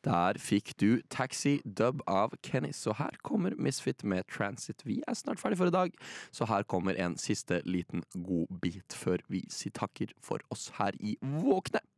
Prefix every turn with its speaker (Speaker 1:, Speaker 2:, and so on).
Speaker 1: Der fikk du Taxi Dub av Kenny. Så her kommer Misfit med Transit. Vi snart ferdig for i dag, så her kommer en siste liten god bit før vi sier takker for oss her i Våkne.